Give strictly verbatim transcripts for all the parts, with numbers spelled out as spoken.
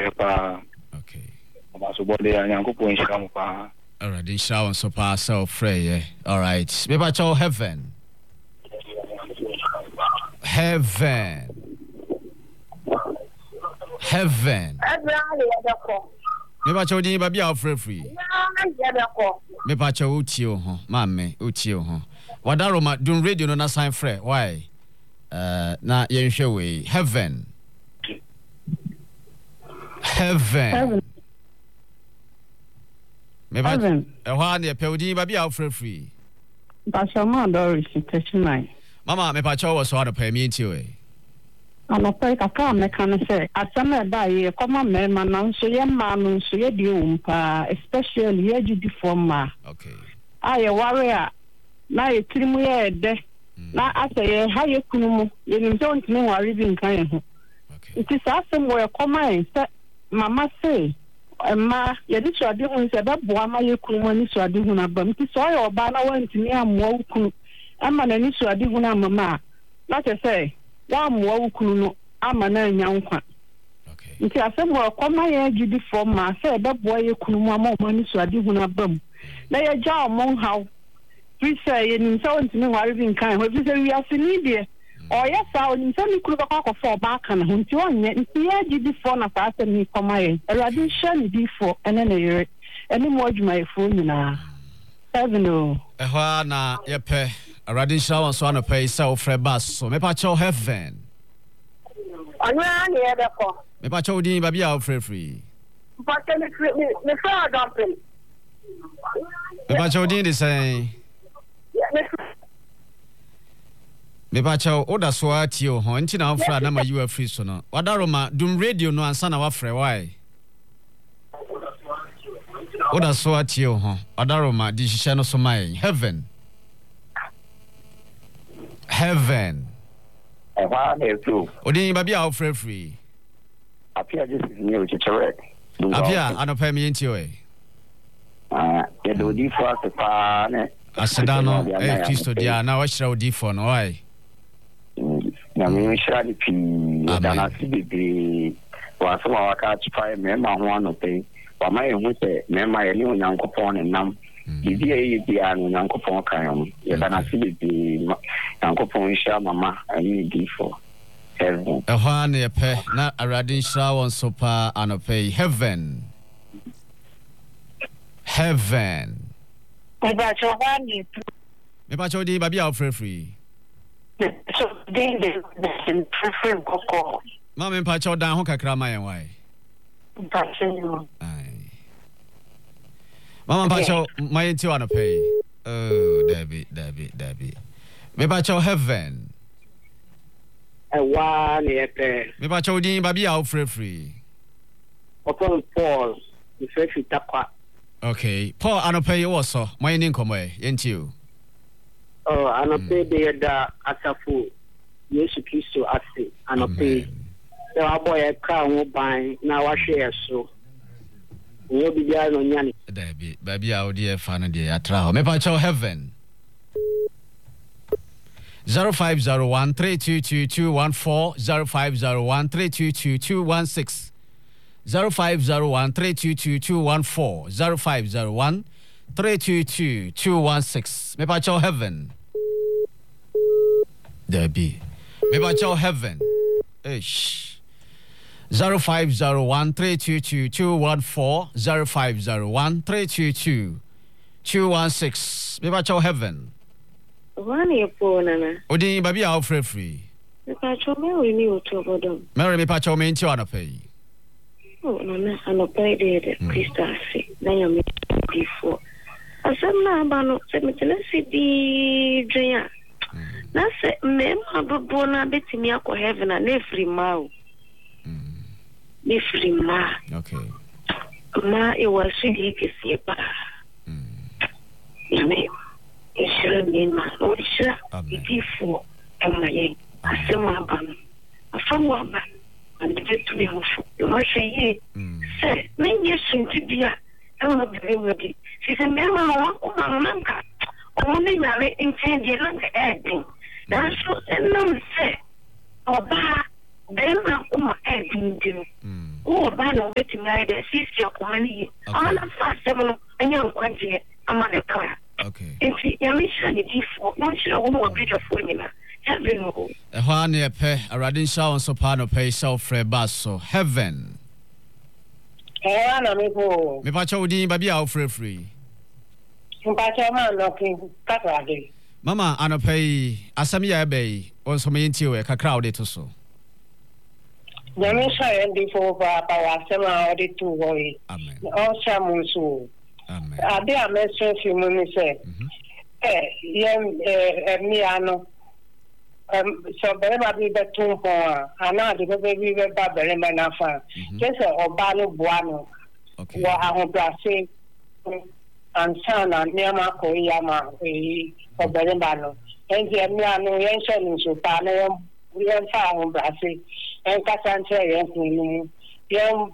pa. Okay. So body Yankopon sham pa. All right, this show so pa so free. All right. Me ba cho heaven. Heaven. Heaven. Me ba cho din ba bia free free. Me ba cho utio ho. Ma me utio ho. Wadaro ma dun radio no na sign free. Why? Uh na yenhwe we heaven. Heaven. Heaven. Me ba e ho na pe odin ba bia free free. Pastor Doris thirty-nine. Mama me pa cho wo so ado pa mi nti we. Ano pe ka ka me kan say asem e ba ye koma me ma na so ye ma no so ye di umpa especially ye judi forma. Okay. Aye warrior na ye trimu ye de na aseye ha ye kunu mu ye nim so ntime wari bi nkan ye ho. Okay. It is asem wo ye koma e say mama say ma ye di so ade ho say be boa ma ye kunu mu ni so ade ho na ba mti so ye oba na wantimi amwo kunu ama na ni so ade ho na mama na say wa mo wukunu no ama na nya nkwa. Okay. Nti asem wo koma ye gidi form ma say be boy ye kunu mu ama mo ni so ade hu na bam. Na ye ja mo haw. Fi say ye nim so ntimi ware bi nkan ho bi say wi asini de. O ye sa o nim say ni kuru ba kwa for ba kan ho nti onye nti ye gidi form na sa asem ni koma ye. Erade hye ni di for ene na yere. Ene mo adwuma ye fo nyina. Seven o. Ehwa na ye pe Radin Shaw so an pay so free bus so me pa cho heaven. Anwa na ye be ko. Me pa cho din ba bia free free. But me me me fa dumping. Me pa cho din de say. Me pa cho oda so ati o ho nti na fra na ma you are free so no. Wadaro ma dum radio no ansa na wa free why. Oda so ati o ho. Wadaro ma di hihye no so mai heaven. Heaven. E wa na etu. Odin ba bia free free. Apia this is new chichere. Apia anopa mi enti o e. Ah, ye do di for se pa ne. Asedano e Kristo dia na wa hira odi for no why. Na mi hira di pi da na si bebe. Wa so wa ka chifa me ma ho anope. Wa ma ye hu se me ma ye ni onyankopon nam. Bibi e bi anu nyankopon kan ye da na si bibi nyankopon hia mama ani di for heaven. E ho na ye pe na Radin Shaw won so pa anope heaven. Heaven. Me ba cho wa ni. Me ba cho di ba bia free free. So den de den free koko. Ma me pa cho dan ho kakra ma yen why. Ba cho. Ai. Mama pa cho my into on a pay. Oh, Debbie, Debbie, Debbie. Me pa cho heaven. E wa na ye pe. Me pa cho din ba bia free free. Upon Paul, the first takwa. Okay. Paul anope you also. My name come way. Yenti you. Oh, anope de da asafu. Yesu Kristo ase anope. So aboy e ka ho ban na wa hwe so. Wo bi dia no nyane. Debbie, baby a odi e fa no de atra ho. Me pa cho heaven. zero five zero one three two two two one four zero five zero one three two two two one six zero five zero one three two two two one four zero five zero one three two two two one six. Me pa cho heaven. Debbie. Me pa cho heaven. Ish. zero five zero one three two two two one four zero five zero one three two two two one six. Me pa cho heaven. One ye po nana. Odin baby a free free. Me pa cho me we ni o to bodom. Mary me pa cho me nti wana pay. Oh nana anope de de Kristo ase. Na ya me before. Asem na ba no se me tele si di dwen. Na se me ma bobo na betimi akọ heaven na na free ma o. Me free ma. Okay. Ma e wa so di kesi pa. Mm. Me. Ishra me ma. O ishra. Before am ye. Asem ba no. Afam wa ba. And the to me hofu. You must say say me yesu tibia. I'm not believing. She said, "Me ma wa ko ma nanka. O me na le intend na ka edin." That's so no say. Oba dem na ko ma edin din. Oh, Bano, betting like the sister of money. All of us, seven, and young country, among the car. Okay. If you mission it for one show, one more bit of formula. Heaven. A one year pay, a radin sound soprano pay self free basso. Heaven. Eh, na me go. Me pacha udi baby out free free. Mpacha man knocking kakra. Mama, ano pay asami ya bay on some intiwe kakra ode to so. Nyame sha ndi fo ba ba wasema ode tu hoyi. Amen. O sha munsu. Amen. Ade a meso fi mu ni se. Eh, yem eh mi ano. Um, so bere ba bi betun ho ana de be bi be ba bere ma na fa. Kese oba no boa no. Okay. Wa ahobrase ansa na niama ko yama e obere ba no. Enje mi ano yen hye ni so pa na yen fa ahobrase. En ka sanche yen kunu. Yen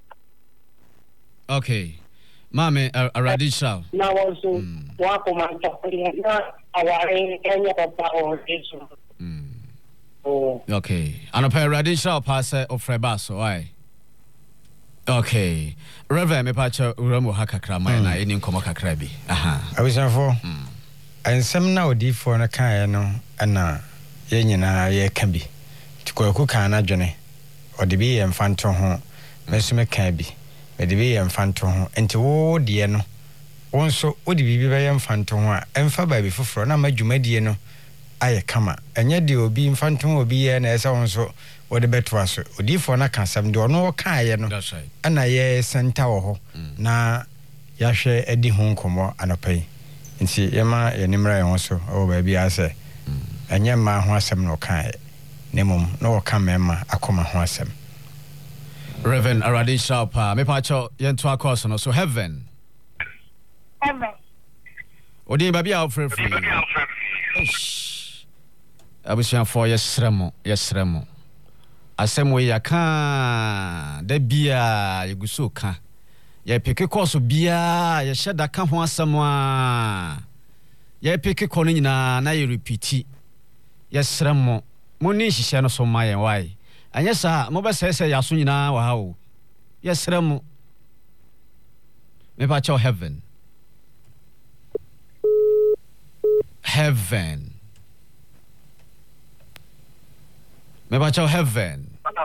Okay. Mame Aradisha. na wonso wa ko man to na aware enye papa o Yesu. Oh. Okay. Anopa Aradisha pass of Frebaso, why? Okay. Reverend me pacha uramu hakakra ma na eni nkomo kakra bi. Aha. Abisanfo. Ensem na odifo na kan no na ye nyina ye ka bi. Tikwaku kan na dwene. Ode bi ye mfanto ho. Meso me kan bi. Mede bi ye mfanto ho. Enti wo de no. Wonso odi bibi be ye mfanto ho a emfa ba bi foforo na madwumadie no aye kama. Enye de obi mfanto obi ye na esa wonso wode beto aso. Odifo na kan sam de ono kan ye no. That's right. Ana ye center wo ho na ya hwe edi ho nkomo anopai. Nti yema ye nimra ye wonso o ba bi ase. Enye ma ho asem no kan. Nemum no wo kan mema akoma ho asem. Reverend Aradisha pa me pacha yento akos no so heaven. Heaven. Odi baby out free free. Abusian for yesremo yesremo. Asem we yaka da bia yeguso ka. Ye peke course bia ye sheda ka ho asem a. Ye peke kono nyina na ye repeat. Yesremo. Moni hihye no so mayen why. Anya sa mo be say say yaso nyina wa ha o. Yesremo. Me pa cho heaven. Heaven. Me ba cho heaven.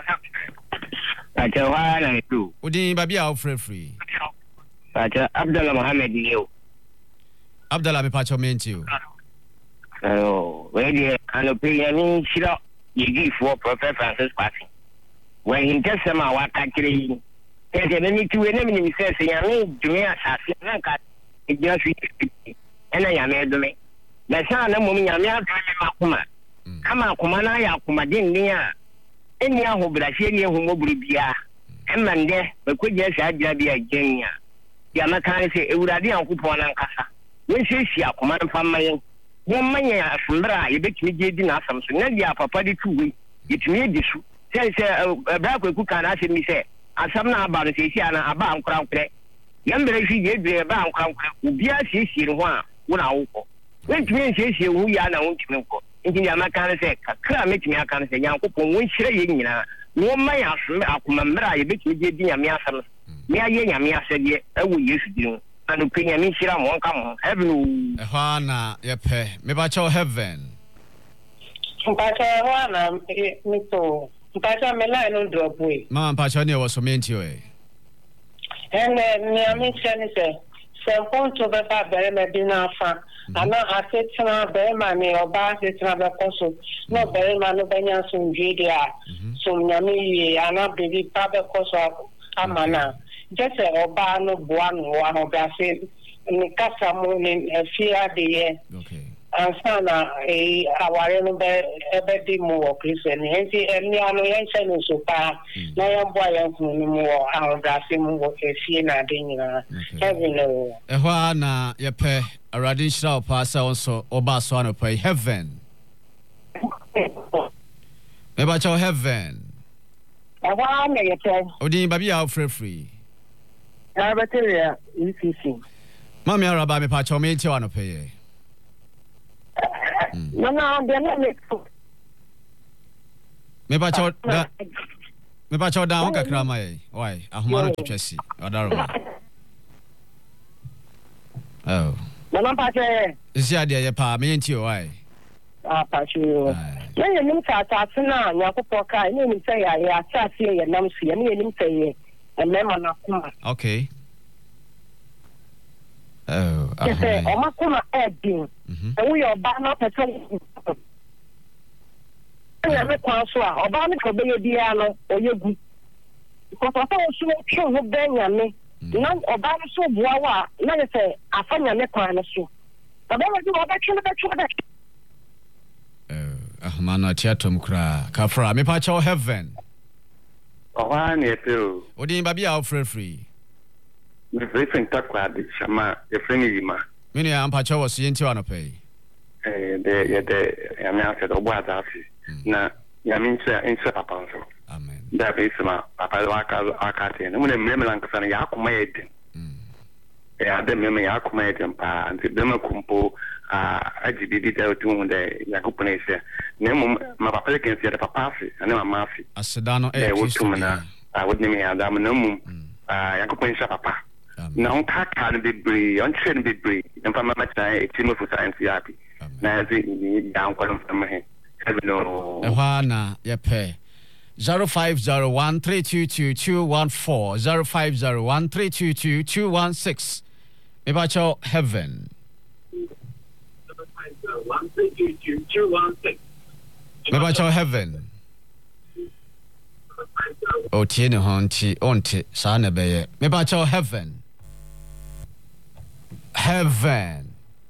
Acha wa na tu. Udi baby out free free. Acha Abdullah Muhammad Leo. Abdullah me pa cho menti o. Oh, we dey anope ni shira yegi for Prophet Francis Passing. When he tell some wa ka kire yi. E de ni tu we na mi say say ya me dumi asase na ka e gina fi. Ena ya me do me. Na sa na mum nyame atome makoma kama akoma na ya akoma den ni a eni ahobrahye ni ehumoburu bia emande bekoje sa adia bia genya ya makan se ewurade yankopon na nkasa wenhyeshi akoma na famayen wonmanye asumra ye betimi gedi na asam so na dia papa de tuwe yetimi edisu se se bra kwaku kan asem mi se asam na aba no se sia na aba ankora nkore yambere fi ye dre ba ankora nkore obia siesie ho a wo na wokọ when me say say wu ya na won timi ko nti ya maka say kakra metimi aka say yankopon won hire ye nyina no ma ya so akoma mra ye betimi je di nyame asam me aye nyame asede awu Yesu din anu pe nyame hira mo nka mo heaven e ha na ye pe me ba cho heaven. Mpacha wa na mi to mpacha me la no drop we Ma mpacha ne wo so menti o e en me ami chani se sempon to be ba bere me bi na fa ana asetra be ma me oba asetra be koso no bere ma no benya so ndwede a so nyame yi ana bebi pa be koso amana just oba no boa no wa no ga se ni kasa mo ni fia de ye okay ansana e aware no be ebe di mo o Christian enti eni ano yen se no so pa na yan boa yan kunu mo ahun ga se mo o fie na de nyina heaven no e ho na ye pe Aradin shira pa sa onso oba so ano pa heaven. Me ba cho heaven. awa na ye pe Odi baby out free free. na beteria E C C Mami araba me pa cho me ti ano pa ye. no no de na me Me ba cho da Me ba chow down kakra mai. Why? Ahoma no twetwesi. Odaro. Oh. Mama pa che. Isi ade ye pa me enti o why? Ah pa che. Na ye nim ka ta na Yakobon kai, ni nim say ya ya ta se ye nam so ye, ni nim say ye. E me ma na kuma. Okay. Oh, I say, oh, my kuma edding. And we are bad not at all. I am a consular, or Barney for Bay Diano, or you good. Because I thought she was sure who bang on me. None of Barney so boa, let us say, I find a neck on a shoe. But then I do all that you that you. Oh, man, not yet to cry. Kafra, me patch your heaven. Oh, I need to. What do you baby out for free? The different takwa de chama the friendly ma. Many am pacho was yin to pay. Eh the the ya me after the board afi. Na ya min say in say papa so. Amen. Da be sama papa wa ka aka te. No me me lan ka sana ya akoma yedin. Eh ade me me ya akoma yedin pa anti be ma kumpo a agibidi da otu de Yakobon ese. Na mum ma papa ke nsi da papa afi, na mama afi. Asedano e Kristo na. A wodi me ya da me na mum. Ah Yakobon ese papa. Na on kaka no bebre on train bebre emfa mama try a team of science yapi na ze ni down kwalum from he no e hwa na ye pe zero five zero one three two two two one four zero five zero one three two two two one six me ba cho heaven zero five zero one three two two two one six me ba cho heaven o tie ne ho nti onti sa na be ye me ba cho heaven Heaven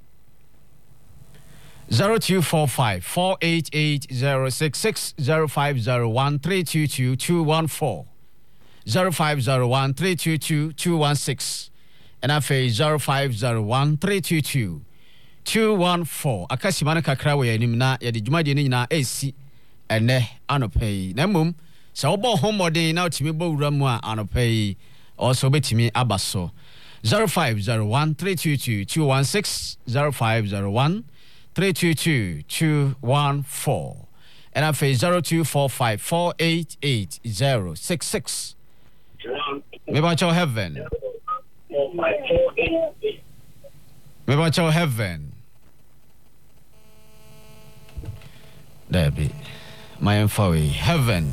zero two four five four eight eight zero six six zero five zero one three two two two one four zero five zero one three two two two one six and I face zero five zero one three two two two one four akasimana kakra we anim na ye de dwumade ni nyina esi ene anopai na mum se obo homodin na otimi bo wura mu a anopai also betimi abaso zero five zero one three two two two one six zero five zero one three two two two one four and I face zero two four five four eight eight zero six six. Me ba cho heaven. Me ba cho heaven. There be my info heaven.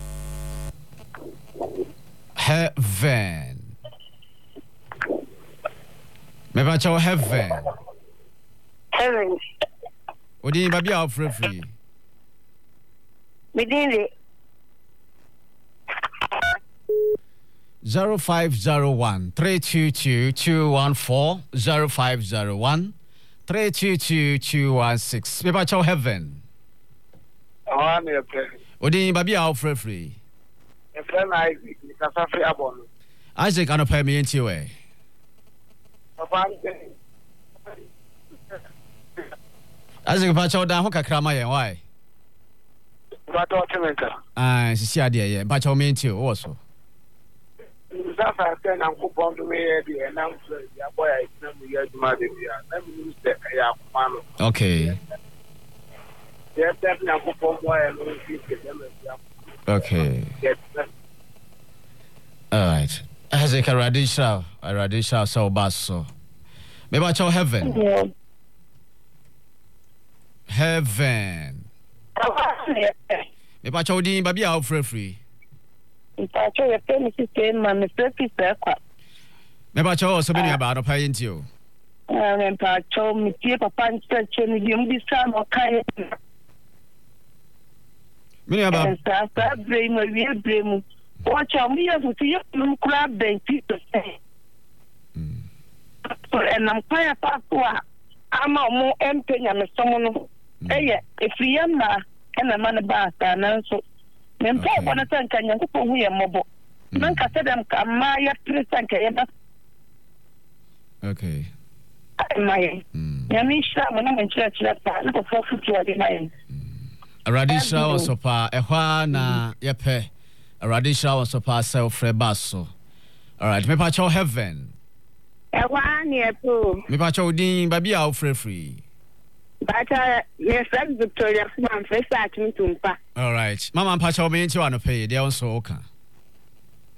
Heaven. Me ba cho heaven. Heaven. Odi ba bia free free. Me din zero five zero one three two two two one four zero five zero one three two two two one six. Me ba cho heaven. Oh, me pe. Odi ba bia free free. E friend Isaac, ni ka fa free abon. Isaac anopa me enti we. Isaac ba cho da ho kakra ma yen why? Ba to tementa. Ah, sisi ade ye ba cho me enti o wo so. Sa fa se na Yakobon do me ye di e na mfre ya boy ai na mu ye duma de bia. Na mi se ya kuma no. Okay. Ye tep na Yakobon boy e no fi ke dem ya. Okay. All right. Isaac Radisha, Radisha so basso. Maybe I tell heaven. Yeah. Heaven. Maybe I told you, baby, I'll free free. If I show you penny system, man, free free circle. Maybe I told so many about a paying to you. And I told me, papa and stretch and you this time or kind. Many about that blame a real blame. Watch out, me as you see, crab day, people say. And I'm quite a papa. I'm more empty and someone. Hey, if we am and a man about and so. Then pay one a tank and you go we are mobile. Man can say them come my present. Okay. My Yamisha, when I'm in church, that's a four foot to mine. Radisha was so far a hwana yepe. Radisha was so far self rebasso. All right, me patch heaven. A one year too. Me patch din baby out free free. But uh, yes, that's Victoria from first at me to. All right, Mama patch me into an pay. They also okay.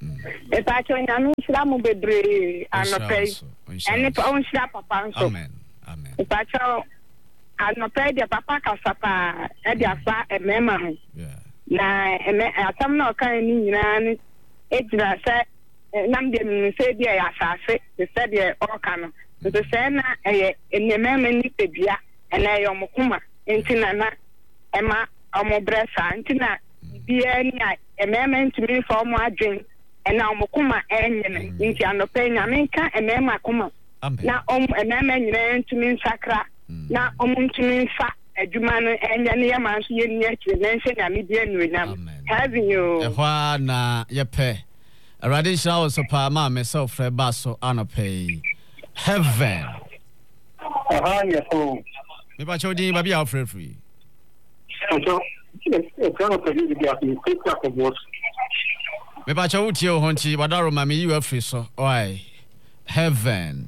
Epacho nyame nhyira mo bebre anope. Ene pa onhyira papa nso. Amen. Amen. Epacho anope de papa kasapa e de afa emema ho. Yeah. Na eme atam na okan ni nyina ni ejira se nam de mi se de ya asase se de oka no. So se na eye enemema ni pebia ena ye omokuma entina na ema omobresa entina bia ni a emema ntimi fa omo adwen ena omokuma enye nti anope nyame ka emema kuma na om emema nyina ntimi nsakra na om ntimi nsa adwuma no enye ne yama nso ye ni akire na nse na media nu nam having you ehwa na yepe already show so pa ma myself baso anope heaven aha yeso me ba chodi ba bia free free so e kana pe di bia ni kweka ko boss me ba chawu tie o honchi badaro ma me you free so oi heaven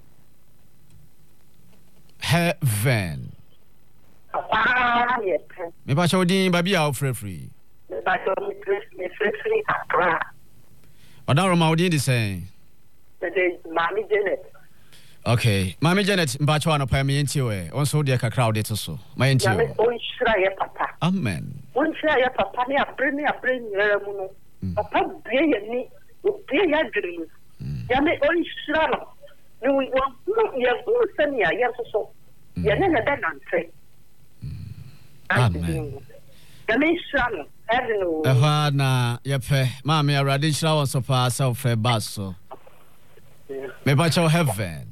heaven ah yepe me ba chodi ba bia free free me ba chodi me free free akra badaro ma odi di say the Mami Janet. Okay, Mami Janet, mbacho ano pa mi enti we. Onso de kakra ode to so. Ma enti o. Onshira ye papa. Amen. Onshira ye papa ni apre ni apre ni mu no. Papa bie ye ni, bie ya diri. Ya me onshira no. Ni wo no ye go sani ya ye so so. Ye na na da nante. Amen. Ya me shira no. Ehwa na yepe. Mami arade shira won so pa self baso. Me bacho heaven.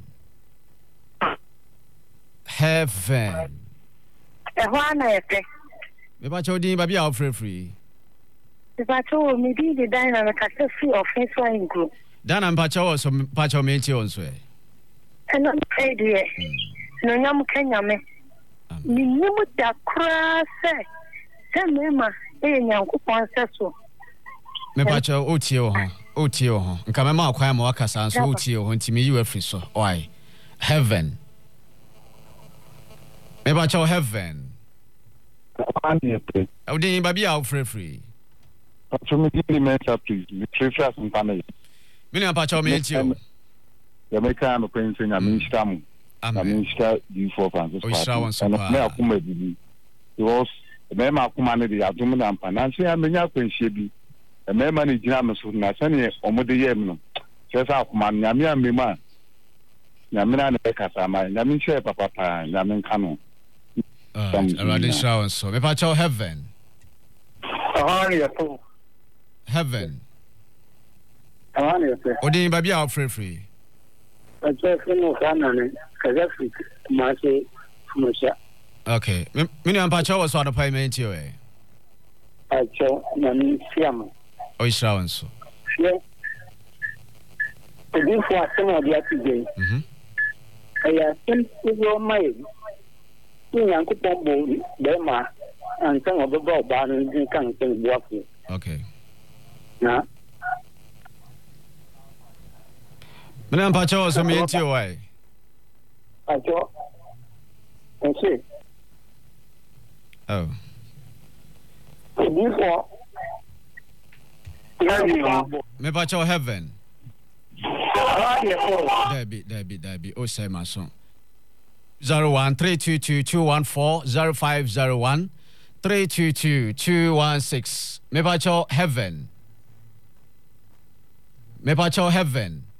Heaven. Ehwa na yepe. Me bacho din ba bia free free. Me bacho me di de dan na ka se free offense wa ingro. Dan am bacho so bacho me nti on so e. Eno e de. No nyam kenya me. Ni nimu da kra se. Se me ma e nyankopon se so. Me bacho otie o ho. Otie o ho. Nka me ma akwan ma wakasa so otie o ho nti me you free so. Oi. Heaven. Me bacho heaven. I didn't baby out free free. From the mental please. The three flash and family. Million pacho me you. The American I'm a prince in a minister. I'm a minister you for Francis. And I come with you. It was a man of humanity, a woman and financial and many appreciate. A man managed Yamas with Nasani or Modi Yemno. Just out man, Yamia Mima. Yamina and Ekasama, Yamin Share Papa, Yamin Kano. Uh, already show so. Me pacho heaven. Ah, yes. Heaven. Ah, yes. Odi baby out free free. I just know Canaan, Kazafi, Masi, Musha. Okay. Me me no pacho was on the payment you eh. I saw Nami Siam. O show so. Yeah. The day for some of the today. Mhm. I think you my Yankupon Bo, Bema, and some of the Bob Barnes in Canton walking. Okay. Now, Madam Pacho, so me into your way. I saw and see. Oh. Before, me Pacho heaven. There be, there be, there be. Oh, say my son. Zero one three two two two one four zero five zero one three two two two one six. Me pacho heaven. Me pacho heaven.